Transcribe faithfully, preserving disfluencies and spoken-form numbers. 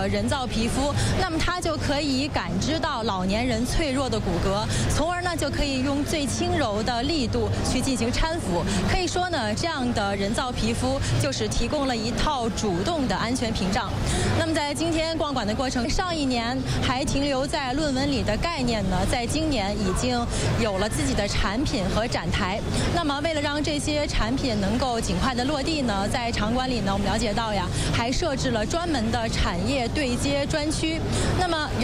的人造皮肤，那么它就可以感知到老年人脆弱的骨骼，从而呢就可以用最轻柔的力度去进行搀扶。可以说呢，这样的人造皮肤就是提供了一套主动的安全屏障。那么在今天逛馆的过程，上一年还停留在论文里的概念呢，在今年已经有了自己的产品和展台。那么为了让这些产品能够尽快的落地呢，在场馆里呢，我们了解到呀，还设置了专门的产业对接专区。那么